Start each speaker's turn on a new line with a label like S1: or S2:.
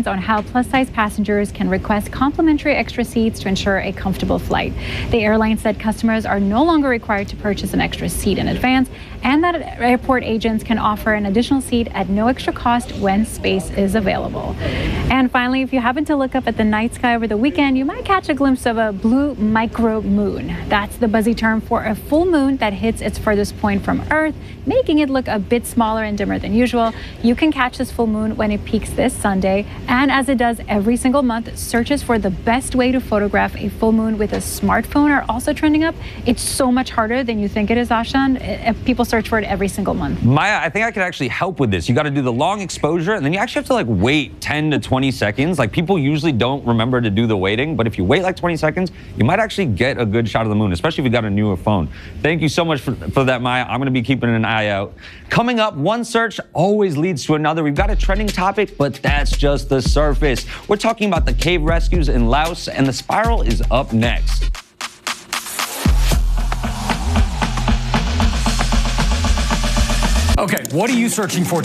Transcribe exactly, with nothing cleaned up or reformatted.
S1: on how plus-size passengers can request complimentary extra seats to ensure a comfortable flight. The airline said customers are no longer required to purchase an extra seat in advance, and that airport agents can offer an additional seat at no extra cost when space is available. And finally, if you happen to look up at the night sky over the weekend, you might catch a glimpse of a blue micro moon. That's the buzzy term for a full moon that hits its furthest point from Earth, making it look a bit smaller and dimmer than usual. You can catch this full moon when it peaks this Sunday, and as it does every single month, searches for the best way to photograph a full moon with a smartphone are also trending up. It's so much harder than you think it is, Ashan. People search for it every single month.
S2: Maya, I think I could actually help with this. You got to do the long exposure, and then you actually have to like wait ten to twenty seconds. Like, people usually don't remember to do the waiting, but if you wait like twenty seconds, you might actually get a good shot of the moon, especially if you got a newer phone. Thank you so much for, for that, Maya. I'm going to be keeping an eye out. Coming up, one search always leads to another. We've got a trending topic, but that's just the surface. We're talking about the cave rescues in Laos, and the spiral is up next.
S3: Okay, what are you searching for